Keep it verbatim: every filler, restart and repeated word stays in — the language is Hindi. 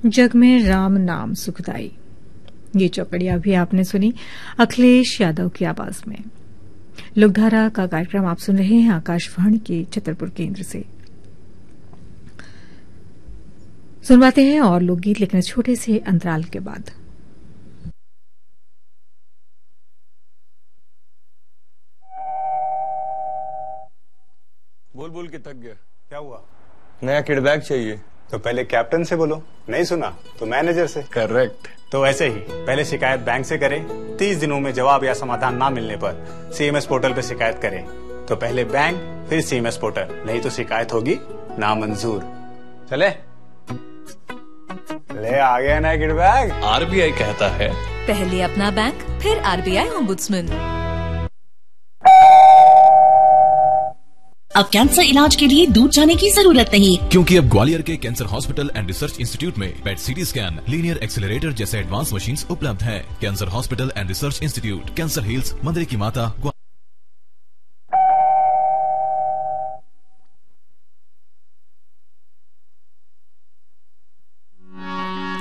जग में राम नाम सुखदाई, ये चौकड़िया भी आपने सुनी अखिलेश यादव की आवाज में। लोकधारा का कार्यक्रम आप सुन रहे हैं आकाशवाणी के छतरपुर केंद्र से। सुनवाते हैं और लोकगीत, लेकिन छोटे से अंतराल के बाद। बोल बोल के थक गया। क्या हुआ? नया किड बैग चाहिए। तो पहले कैप्टन से बोलो, नहीं सुना तो मैनेजर से। करेक्ट। तो ऐसे ही पहले शिकायत बैंक से करें, तीस दिनों में जवाब या समाधान ना मिलने पर सीएमएस पोर्टल पे शिकायत करें। तो पहले बैंक फिर सीएमएस पोर्टल, नहीं तो शिकायत होगी नामंजूर। चले ले आ गया ना किड बैग। आरबीआई कहता है पहले अपना बैंक फिर आरबीआई ओम्बुड्समैन। अब कैंसर इलाज के लिए दूर जाने की जरूरत नहीं, क्योंकि अब ग्वालियर के cancer hospital and research institute में पेट सीटी स्कैन, लीनियर एक्सेलरेटर जैसे एडवांस मशीन्स उपलब्ध हैं। Cancer hospital and research institute, cancer hills, मंदिर की माता।